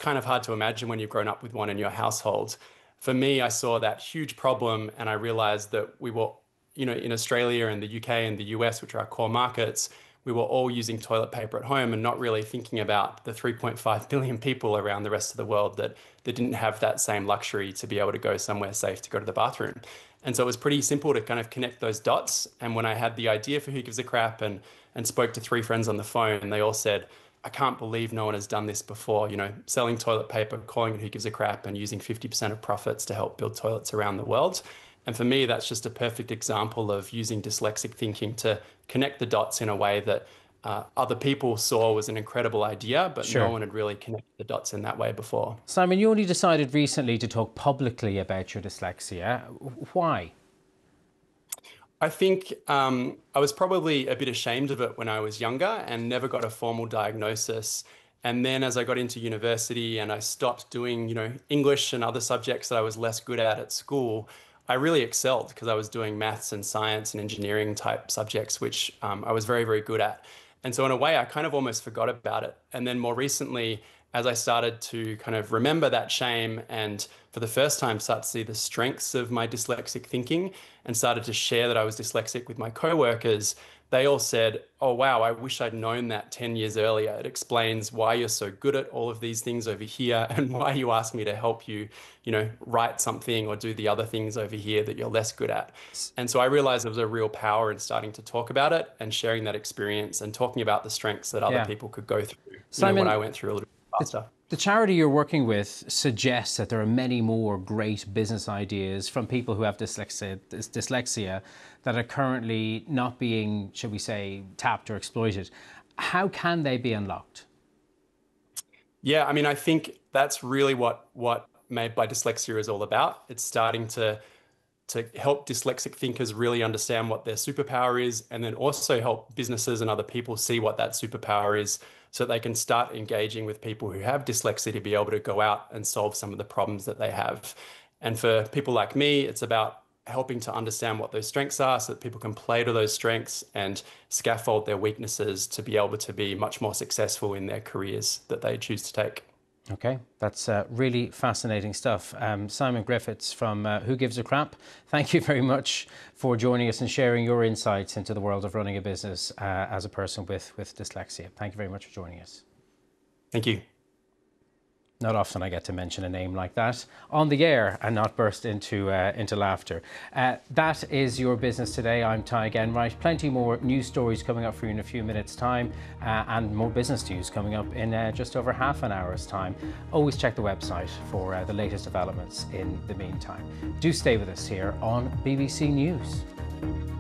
kind of hard to imagine when you've grown up with one in your household. For me, I saw that huge problem and I realized that we were, in Australia and the UK and the US, which are our core markets, we were all using toilet paper at home and not really thinking about the 3.5 billion people around the rest of the world that didn't have that same luxury to be able to go somewhere safe to go to the bathroom. And so it was pretty simple to kind of connect those dots. And when I had the idea for Who Gives a Crap and spoke to three friends on the phone, they all said, I can't believe no one has done this before, selling toilet paper, calling it Who Gives a Crap, and using 50% of profits to help build toilets around the world. And for me, that's just a perfect example of using dyslexic thinking to connect the dots in a way that other people saw was an incredible idea, but no Sure. one had really connected the dots in that way before. Simon, you only decided recently to talk publicly about your dyslexia. Why? I think I was probably a bit ashamed of it when I was younger and never got a formal diagnosis. And then as I got into university and I stopped doing, English and other subjects that I was less good at school, I really excelled because I was doing maths and science and engineering type subjects, which I was very, very good at. And so in a way, I kind of almost forgot about it. And then more recently, as I started to kind of remember that shame and for the first time start to see the strengths of my dyslexic thinking and started to share that I was dyslexic with my coworkers, they all said, oh, wow, I wish I'd known that 10 years earlier. It explains why you're so good at all of these things over here and why you asked me to help you, write something or do the other things over here that you're less good at. And so I realized there was a real power in starting to talk about it and sharing that experience and talking about the strengths that other Yeah. people could go through, Simon, what I went through a little bit faster. the charity you're working with suggests that there are many more great business ideas from people who have dyslexia that are currently not being, shall we say, tapped or exploited. How can they be unlocked? Yeah, I mean, I think that's really what Made by Dyslexia is all about. It's starting to help dyslexic thinkers really understand what their superpower is, and then also help businesses and other people see what that superpower is so they can start engaging with people who have dyslexia to be able to go out and solve some of the problems that they have. And for people like me, it's about helping to understand what those strengths are so that people can play to those strengths and scaffold their weaknesses to be able to be much more successful in their careers that they choose to take. Okay, that's really fascinating stuff. Simon Griffiths from Who Gives a Crap, thank you very much for joining us and sharing your insights into the world of running a business as a person with dyslexia. Thank you very much for joining us. Thank you. Not often I get to mention a name like that on the air and not burst into laughter. That is Your Business Today. I'm Ty Genwright. Plenty more news stories coming up for you in a few minutes' time and more business news coming up in just over half an hour's time. Always check the website for the latest developments in the meantime. Do stay with us here on BBC News.